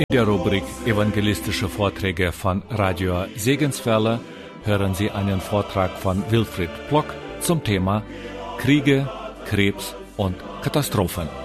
In der Rubrik Evangelistische Vorträge von Radio Segenswelle hören Sie einen Vortrag von Wilfried Plock zum Thema Kriege, Krebs und Katastrophen.